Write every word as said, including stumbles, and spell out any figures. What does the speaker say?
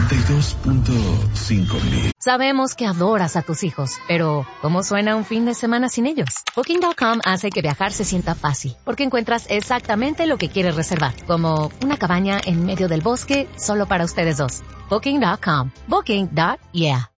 noventa y dos punto cinco mil. Sabemos que adoras a tus hijos, pero ¿cómo suena un fin de semana sin ellos? Booking punto com hace que viajar se sienta fácil, porque encuentras exactamente lo que quieres reservar, como una cabaña en medio del bosque solo para ustedes dos. Booking punto com. Booking. Yeah.